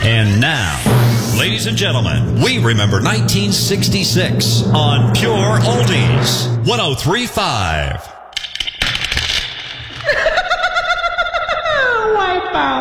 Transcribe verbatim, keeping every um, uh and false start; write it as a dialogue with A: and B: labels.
A: And now, ladies and gentlemen, we remember nineteen sixty-six on Pure Oldies, one oh three point five.
B: Wipe out.